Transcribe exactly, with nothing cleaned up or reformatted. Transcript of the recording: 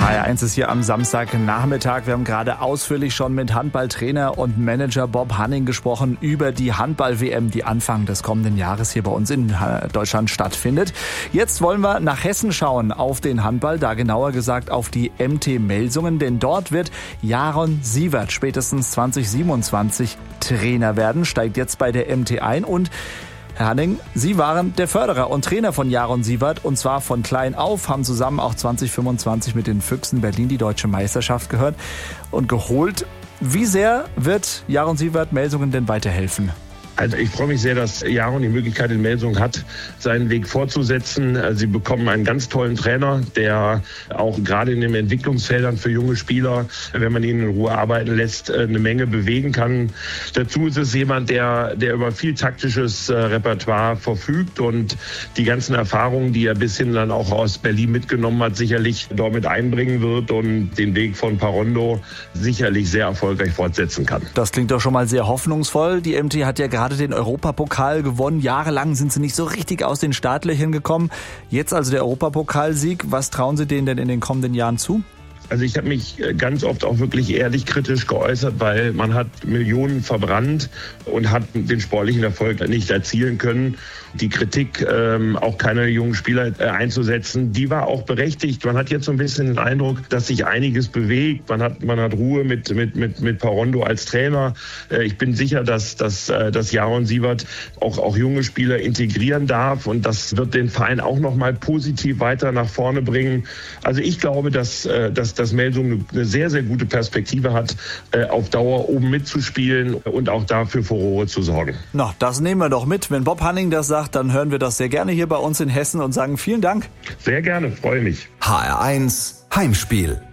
H R eins ist hier am Samstagnachmittag. Wir haben gerade ausführlich schon mit Handballtrainer und Manager Bob Hanning gesprochen über die Handball-W M, die Anfang des kommenden Jahres hier bei uns in Deutschland stattfindet. Jetzt wollen wir nach Hessen schauen auf den Handball, da genauer gesagt auf die M T Melsungen, denn dort wird Jaron Siewert spätestens zwanzig siebenundzwanzig Trainer werden, steigt jetzt bei der M T ein. Und Herr Hanning, Sie waren der Förderer und Trainer von Jaron Siewert, und zwar von klein auf, haben zusammen auch zwanzig fünfundzwanzig mit den Füchsen Berlin die deutsche Meisterschaft gehört und geholt. Wie sehr wird Jaron Siewert Melsungen denn weiterhelfen? Also ich freue mich sehr, dass Jaron die Möglichkeit in Melsungen hat, seinen Weg fortzusetzen. Sie bekommen einen ganz tollen Trainer, der auch gerade in den Entwicklungsfeldern für junge Spieler, wenn man ihn in Ruhe arbeiten lässt, eine Menge bewegen kann. Dazu ist es jemand, der, der über viel taktisches Repertoire verfügt und die ganzen Erfahrungen, die er bishin dann auch aus Berlin mitgenommen hat, sicherlich dort mit einbringen wird und den Weg von Parondo sicherlich sehr erfolgreich fortsetzen kann. Das klingt doch schon mal sehr hoffnungsvoll. Die M T hat ja gerade den Europapokal gewonnen. Jahrelang sind sie nicht so richtig aus den Startlöchern gekommen. Jetzt also der Europapokalsieg. Was trauen Sie denen denn in den kommenden Jahren zu? Also ich habe mich ganz oft auch wirklich ehrlich kritisch geäußert, weil man hat Millionen verbrannt und hat den sportlichen Erfolg nicht erzielen können. Die Kritik, ähm, auch keine jungen Spieler äh, einzusetzen, die war auch berechtigt. Man hat jetzt so ein bisschen den Eindruck, dass sich einiges bewegt. Man hat, man hat Ruhe mit, mit, mit, mit Parondo als Trainer. Äh, ich bin sicher, dass, dass, äh, dass Jaron Siewert auch, auch junge Spieler integrieren darf, und das wird den Verein auch nochmal positiv weiter nach vorne bringen. Also ich glaube, dass, äh, dass, dass Melsungen eine sehr, sehr gute Perspektive hat, äh, auf Dauer oben mitzuspielen und auch dafür Furore zu sorgen. Na, das nehmen wir doch mit. Wenn Bob Hanning das sagt, dann hören wir das sehr gerne hier bei uns in Hessen und sagen vielen Dank. Sehr gerne, freue mich. H R eins Heimspiel.